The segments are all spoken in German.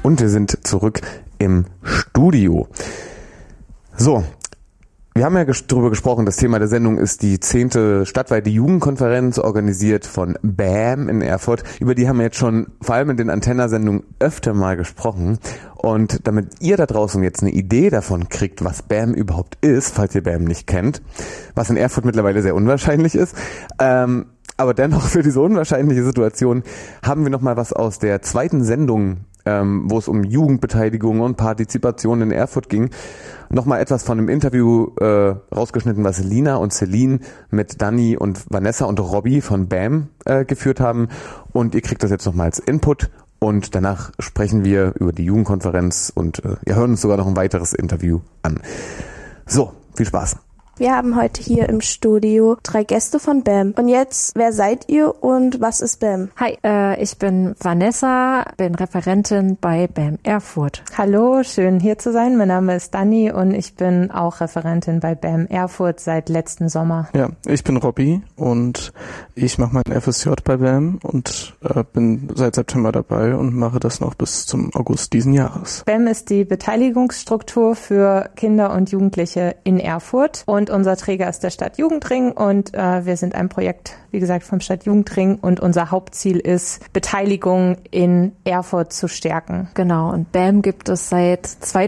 Und wir sind zurück im Studio. So, wir haben ja darüber gesprochen, das Thema der Sendung ist die 10. stadtweite Jugendkonferenz, organisiert von BAM in Erfurt. Über die haben wir jetzt schon vor allem in den Antenna-Sendungen öfter mal gesprochen. Und damit ihr da draußen jetzt eine Idee davon kriegt, was BAM überhaupt ist, falls ihr BAM nicht kennt, was in Erfurt mittlerweile sehr unwahrscheinlich ist, aber dennoch für diese unwahrscheinliche Situation haben wir nochmal was aus der 2. Sendung, wo es um Jugendbeteiligung und Partizipation in Erfurt ging, nochmal etwas von einem Interview rausgeschnitten, was Lina und Celine mit Dani und Vanessa und Robby von BAM geführt haben. Und ihr kriegt das jetzt nochmal als Input und danach sprechen wir über die Jugendkonferenz und ihr hört uns sogar noch ein weiteres Interview an. So, viel Spaß. Wir haben heute hier im Studio 3 Gäste von BAM. Und jetzt, wer seid ihr und was ist BAM? Hi, ich bin Vanessa, bin Referentin bei BAM Erfurt. Hallo, schön hier zu sein. Mein Name ist Dani und ich bin auch Referentin bei BAM Erfurt seit letzten Sommer. Ja, ich bin Robby und ich mache mein FSJ bei BAM und bin seit September dabei und mache das noch bis zum August diesen Jahres. BAM ist die Beteiligungsstruktur für Kinder und Jugendliche in Erfurt und unser Träger ist der Stadtjugendring und wir sind ein Projekt, wie gesagt, vom Stadtjugendring und unser Hauptziel ist, Beteiligung in Erfurt zu stärken. Genau, und BAM gibt es seit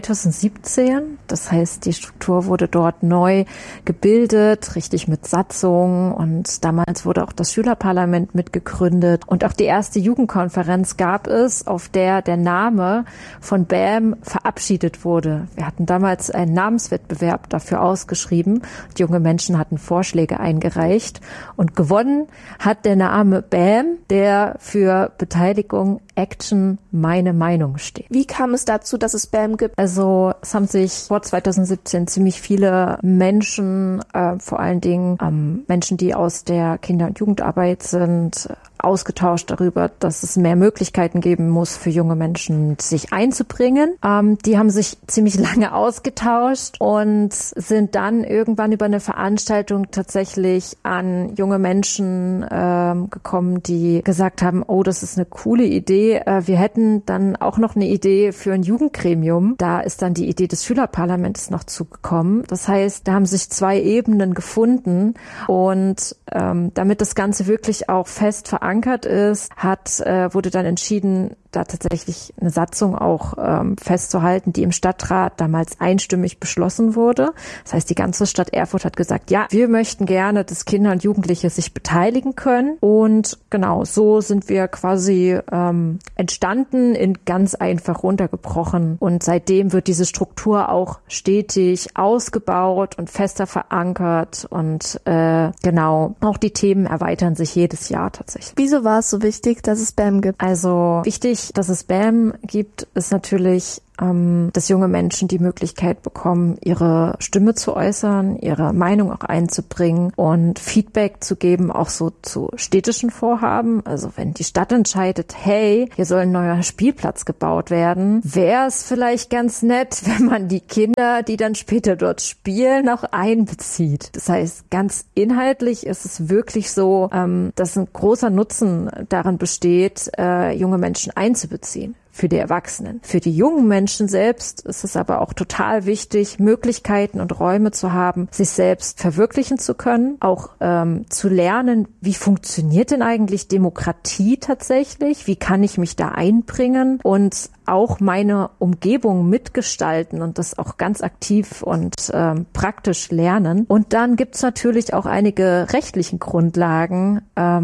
2017. Das heißt, die Struktur wurde dort neu gebildet, richtig mit Satzung, und damals wurde auch das Schülerparlament mitgegründet und auch die erste Jugendkonferenz gab es, auf der der Name von BAM verabschiedet wurde. Wir hatten damals einen Namenswettbewerb dafür ausgeschrieben. Die junge Menschen hatten Vorschläge eingereicht und gewonnen hat der Name BAM, der für Beteiligung, Action, meine Meinung steht. Wie kam es dazu, dass es BAM gibt? Also es haben sich vor 2017 ziemlich viele Menschen, vor allen Dingen Menschen, die aus der Kinder- und Jugendarbeit sind, ausgetauscht darüber, dass es mehr Möglichkeiten geben muss für junge Menschen, sich einzubringen. Die haben sich ziemlich lange ausgetauscht und sind dann irgendwann über eine Veranstaltung tatsächlich an junge Menschen gekommen, die gesagt haben, oh, das ist eine coole Idee. Wir hätten dann auch noch eine Idee für ein Jugendgremium. Da ist dann die Idee des Schülerparlaments noch zugekommen. Das heißt, da haben sich 2 Ebenen gefunden und damit das Ganze wirklich auch fest verankert ist, wurde dann entschieden, da tatsächlich eine Satzung auch festzuhalten, die im Stadtrat damals einstimmig beschlossen wurde. Das heißt, die ganze Stadt Erfurt hat gesagt, ja, wir möchten gerne, dass Kinder und Jugendliche sich beteiligen können. Und genau, so sind wir quasi entstanden, in ganz einfach runtergebrochen. Und seitdem wird diese Struktur auch stetig ausgebaut und fester verankert. Und genau, auch die Themen erweitern sich jedes Jahr tatsächlich. Wieso war es so wichtig, dass es BAM gibt? Also wichtig, dass es BAM gibt, ist natürlich, dass junge Menschen die Möglichkeit bekommen, ihre Stimme zu äußern, ihre Meinung auch einzubringen und Feedback zu geben, auch so zu städtischen Vorhaben. Also wenn die Stadt entscheidet, hey, hier soll ein neuer Spielplatz gebaut werden, wäre es vielleicht ganz nett, wenn man die Kinder, die dann später dort spielen, auch einbezieht. Das heißt, ganz inhaltlich ist es wirklich so, dass ein großer Nutzen darin besteht, junge Menschen einzubeziehen. Für die Erwachsenen. Für die jungen Menschen selbst ist es aber auch total wichtig, Möglichkeiten und Räume zu haben, sich selbst verwirklichen zu können, auch zu lernen, wie funktioniert denn eigentlich Demokratie tatsächlich, wie kann ich mich da einbringen und auch meine Umgebung mitgestalten und das auch ganz aktiv und praktisch lernen. Und dann gibt's natürlich auch einige rechtlichen Grundlagen,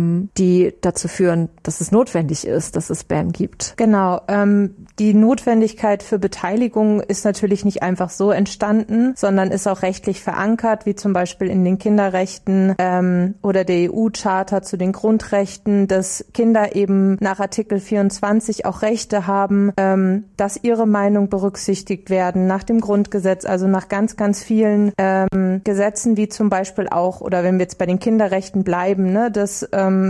die dazu führen, dass es notwendig ist, dass es BAM gibt. Genau, die Notwendigkeit für Beteiligung ist natürlich nicht einfach so entstanden, sondern ist auch rechtlich verankert, wie zum Beispiel in den Kinderrechten oder der EU-Charta zu den Grundrechten, dass Kinder eben nach Artikel 24 auch Rechte haben, dass ihre Meinung berücksichtigt werden nach dem Grundgesetz, also nach ganz, ganz vielen Gesetzen, wie zum Beispiel auch, oder wenn wir jetzt bei den Kinderrechten bleiben, ne, dass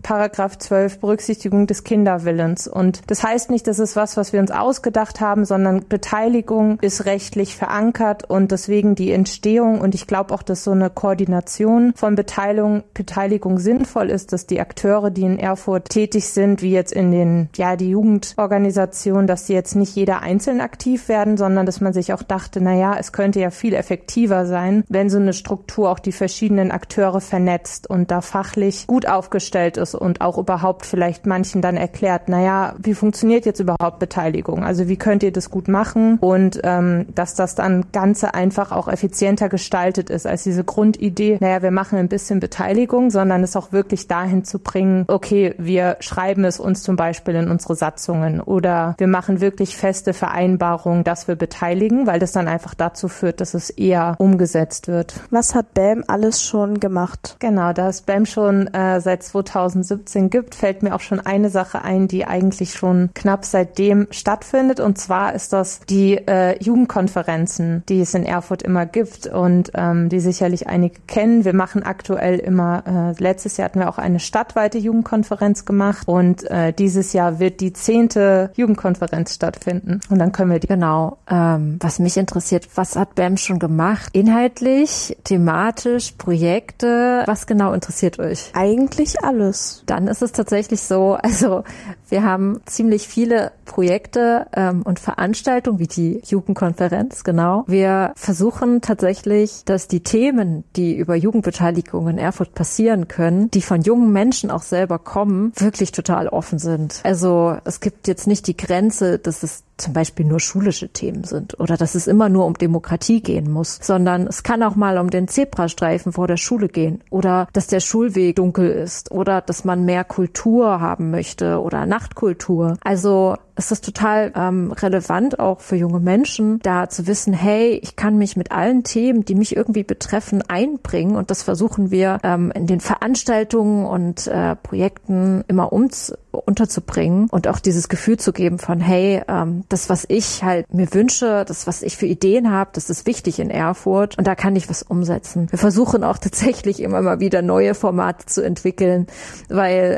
Paragraph 12 Berücksichtigung des Kinderwillens. Und das heißt nicht, das ist was wir uns ausgedacht haben, sondern Beteiligung ist rechtlich verankert und deswegen die Entstehung und ich glaube auch, dass so eine Koordination von Beteiligung sinnvoll ist, dass die Akteure, die in Erfurt tätig sind, wie jetzt in die Jugendorganisation, dass die jetzt nicht jeder einzeln aktiv werden, sondern dass man sich auch dachte, es könnte ja viel effektiver sein, wenn so eine Struktur auch die verschiedenen Akteure vernetzt und da fachlich gut aufgestellt ist und auch überhaupt vielleicht manchen dann erklärt, wie funktioniert jetzt überhaupt Beteiligung? Also wie könnt ihr das gut machen? Und dass das dann Ganze einfach auch effizienter gestaltet ist als diese Grundidee, wir machen ein bisschen Beteiligung, sondern es auch wirklich dahin zu bringen, okay, wir schreiben es uns zum Beispiel in unsere Satzungen oder wir machen wirklich feste Vereinbarungen, dass wir beteiligen, weil das dann einfach dazu führt, dass es eher umgesetzt wird. Was hat BAM alles schon gemacht? Genau, da es BAM schon seit 2017 gibt, fällt mir auch schon eine Sache ein, die eigentlich schon knapp seitdem stattfindet. Und zwar ist das die Jugendkonferenzen, die es in Erfurt immer gibt und die sicherlich einige kennen. Wir machen aktuell immer, letztes Jahr hatten wir auch eine stadtweite Jugendkonferenz gemacht und dieses Jahr wird die 10. Jugendkonferenz stattfinden. Und dann können wir die... Genau, was mich interessiert, was hat BAM schon gemacht? Inhaltlich, thematisch, Projekte, was genau interessiert euch? Eigentlich alles. Dann ist es tatsächlich so, also wir haben ziemlich viele Projekte und Veranstaltungen, wie die Jugendkonferenz, genau. Wir versuchen tatsächlich, dass die Themen, die über Jugendbeteiligung in Erfurt passieren können, die von jungen Menschen auch selber kommen, wirklich total offen sind. Also es gibt jetzt nicht die Grenze, dass es zum Beispiel nur schulische Themen sind oder dass es immer nur um Demokratie gehen muss, sondern es kann auch mal um den Zebrastreifen vor der Schule gehen oder dass der Schulweg dunkel ist oder dass man mehr Kultur haben möchte oder Nachtkultur. Also es ist total relevant auch für junge Menschen, da zu wissen, hey, ich kann mich mit allen Themen, die mich irgendwie betreffen, einbringen und das versuchen wir in den Veranstaltungen und Projekten immer unterzubringen und auch dieses Gefühl zu geben von, hey, das, was ich halt mir wünsche, das, was ich für Ideen habe, das ist wichtig in Erfurt und da kann ich was umsetzen. Wir versuchen auch tatsächlich immer mal wieder neue Formate zu entwickeln, weil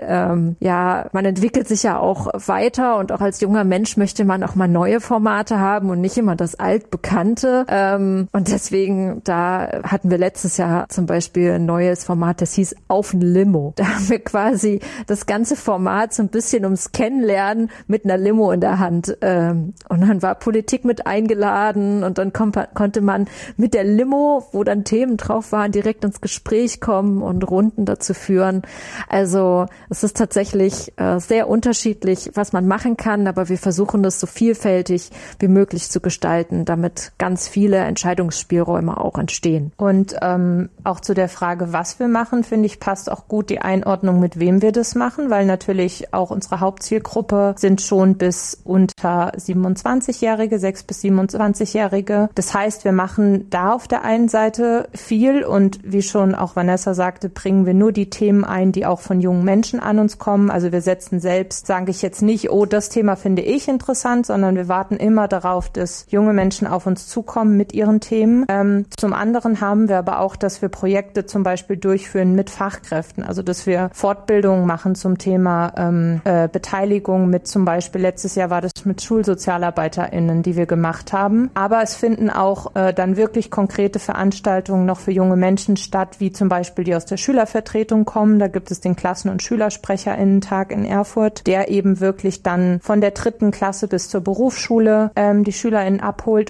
man entwickelt sich ja auch weiter und auch als junger Mensch möchte man auch mal neue Formate haben und nicht immer das Altbekannte. Und deswegen, da hatten wir letztes Jahr zum Beispiel ein neues Format, das hieß Auf ein Limo. Da haben wir quasi das ganze Format so ein bisschen ums Kennenlernen mit einer Limo in der Hand. Und dann war Politik mit eingeladen und dann konnte man mit der Limo, wo dann Themen drauf waren, direkt ins Gespräch kommen und Runden dazu führen. Also es ist tatsächlich sehr unterschiedlich, was man machen kann, aber wir versuchen das so vielfältig wie möglich zu gestalten, damit ganz viele Entscheidungsspielräume auch entstehen. Und auch zu der Frage, was wir machen, finde ich, passt auch gut die Einordnung, mit wem wir das machen, weil natürlich auch unsere Hauptzielgruppe sind schon bis unter 27-Jährige, 6- bis 27-Jährige. Das heißt, wir machen da auf der einen Seite viel und wie schon auch Vanessa sagte, bringen wir nur die Themen ein, die auch von jungen Menschen an uns kommen. Also wir setzen selbst, sage ich jetzt nicht, oh, das Thema finde ich interessant, sondern wir warten immer darauf, dass junge Menschen auf uns zukommen mit ihren Themen. Zum anderen haben wir aber auch, dass wir Projekte zum Beispiel durchführen mit Fachkräften, also dass wir Fortbildungen machen zum Thema Beteiligung mit zum Beispiel, letztes Jahr war das mit SchulsozialarbeiterInnen, die wir gemacht haben. Aber es finden auch dann wirklich konkrete Veranstaltungen noch für junge Menschen statt, wie zum Beispiel die aus der Schülervertretung kommen. Da gibt es den Klassen- und SchülersprecherInnen-Tag in Erfurt, der eben wirklich dann von der 3. Klasse bis zur Berufsschule die SchülerInnen abholt,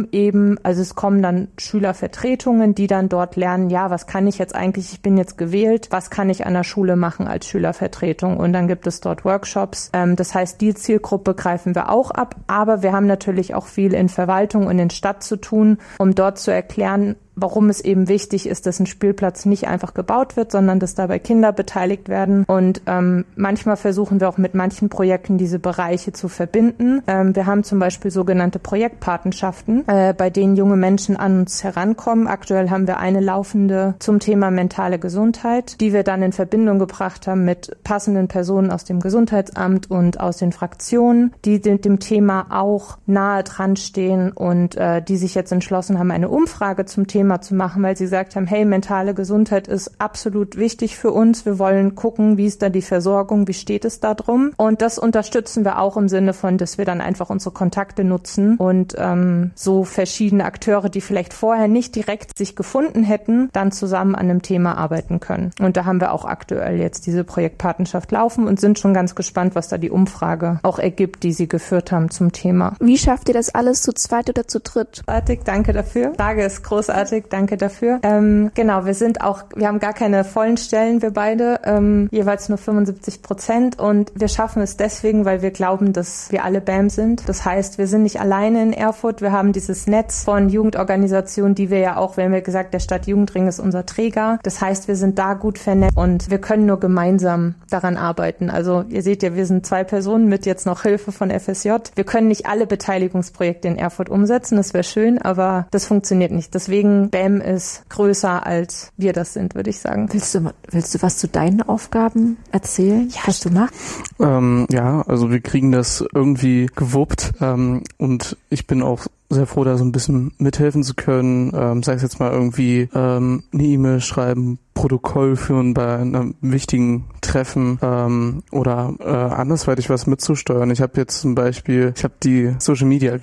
also es kommen dann Schülervertretungen, die dann dort lernen, ja, was kann ich jetzt eigentlich, ich bin jetzt gewählt, was kann ich an der Schule machen als Schülervertretung? Und dann gibt es dort Workshops. Das heißt, die Zielgruppe greifen wir auch ab, aber wir haben natürlich auch viel in Verwaltung und in Stadt zu tun, um dort zu erklären, warum es eben wichtig ist, dass ein Spielplatz nicht einfach gebaut wird, sondern dass dabei Kinder beteiligt werden. Und manchmal versuchen wir auch mit manchen Projekten diese Bereiche zu verbinden. Wir haben zum Beispiel sogenannte Projektpatenschaften, bei denen junge Menschen an uns herankommen. Aktuell haben wir eine laufende zum Thema mentale Gesundheit, die wir dann in Verbindung gebracht haben mit passenden Personen aus dem Gesundheitsamt und aus den Fraktionen, die dem Thema auch nahe dran stehen und die sich jetzt entschlossen haben, eine Umfrage zum Thema Thema zu machen, weil sie gesagt haben, hey, mentale Gesundheit ist absolut wichtig für uns. Wir wollen gucken, wie ist da die Versorgung, wie steht es da drum? Und das unterstützen wir auch im Sinne von, dass wir dann einfach unsere Kontakte nutzen und so verschiedene Akteure, die vielleicht vorher nicht direkt sich gefunden hätten, dann zusammen an einem Thema arbeiten können. Und da haben wir auch aktuell jetzt diese Projektpartnerschaft laufen und sind schon ganz gespannt, was da die Umfrage auch ergibt, die sie geführt haben zum Thema. Wie schafft ihr das alles zu zweit oder zu dritt? Großartig, danke dafür. Die Frage ist großartig, danke dafür. Genau, wir haben gar keine vollen Stellen, wir beide, jeweils nur 75% und wir schaffen es deswegen, weil wir glauben, dass wir alle BAM sind. Das heißt, wir sind nicht alleine in Erfurt, wir haben dieses Netz von Jugendorganisationen, die wir ja auch, wir haben ja gesagt, der Stadtjugendring ist unser Träger. Das heißt, wir sind da gut vernetzt und wir können nur gemeinsam daran arbeiten. Also ihr seht ja, wir sind 2 Personen mit jetzt noch Hilfe von FSJ. Wir können nicht alle Beteiligungsprojekte in Erfurt umsetzen, das wäre schön, aber das funktioniert nicht. Deswegen BAM ist größer als wir das sind, würde ich sagen. Willst du was zu deinen Aufgaben erzählen, was du machst? Ja, also wir kriegen das irgendwie gewuppt und ich bin auch sehr froh, da so ein bisschen mithelfen zu können, sei es jetzt mal irgendwie eine E-Mail schreiben, Protokoll führen bei einem wichtigen Treffen oder andersweitig was mitzusteuern. Ich habe jetzt zum Beispiel, die Social Media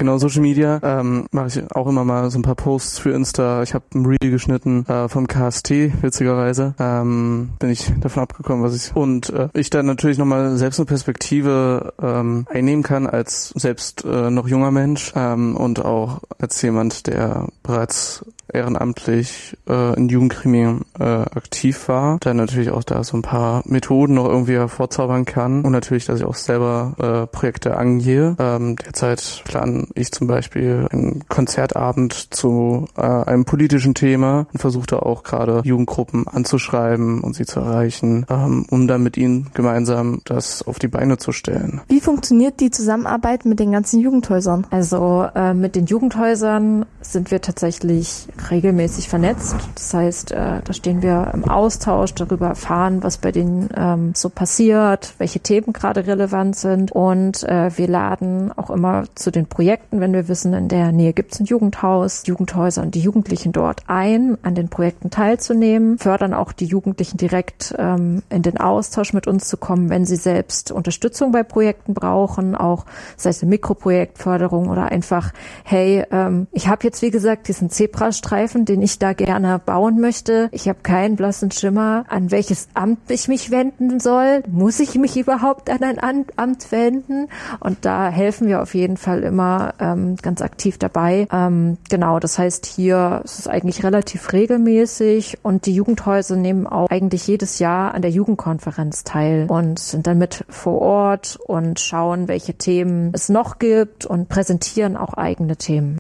mache ich auch immer mal so ein paar Posts für Insta. Ich habe ein Reel geschnitten vom KST, witzigerweise. Bin ich davon abgekommen, ich dann natürlich nochmal selbst eine Perspektive einnehmen kann als selbst noch junger Mensch und auch als jemand, der bereits ehrenamtlich in Jugendgremien aktiv war, der natürlich auch da so ein paar Methoden noch irgendwie hervorzaubern kann und natürlich, dass ich auch selber Projekte angehe. Derzeit plane ich zum Beispiel einen Konzertabend zu einem politischen Thema und versuche da auch gerade Jugendgruppen anzuschreiben und sie zu erreichen, um dann mit ihnen gemeinsam das auf die Beine zu stellen. Wie funktioniert die Zusammenarbeit mit den ganzen Jugendhäusern? Also mit den Jugendhäusern sind wir tatsächlich regelmäßig vernetzt. Das heißt, da stehen wir im Austausch, darüber erfahren, was bei denen so passiert, welche Themen gerade relevant sind und wir laden auch immer zu den Projekten, wenn wir wissen, in der Nähe gibt es ein Jugendhaus, Jugendhäuser und die Jugendlichen dort ein, an den Projekten teilzunehmen, fördern auch die Jugendlichen direkt in den Austausch mit uns zu kommen, wenn sie selbst Unterstützung bei Projekten brauchen, auch sei es eine Mikroprojektförderung oder einfach, hey, ich habe jetzt wie gesagt diesen Zebrastreifen, den ich da gerne bauen möchte. Ich habe keinen blassen Schimmer, an welches Amt ich mich wenden soll. Muss ich mich überhaupt an ein Amt wenden? Und da helfen wir auf jeden Fall immer ganz aktiv dabei. Genau, das heißt, hier ist es eigentlich relativ regelmäßig und die Jugendhäuser nehmen auch eigentlich jedes Jahr an der Jugendkonferenz teil und sind dann mit vor Ort und schauen, welche Themen es noch gibt und präsentieren auch eigene Themen.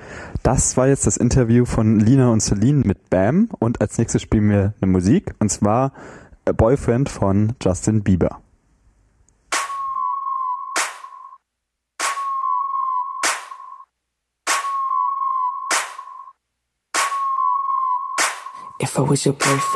Das war jetzt das Interview von Lina und Celine mit BAM und als nächstes spielen wir eine Musik und zwar A Boyfriend von Justin Bieber. If I was your boyfriend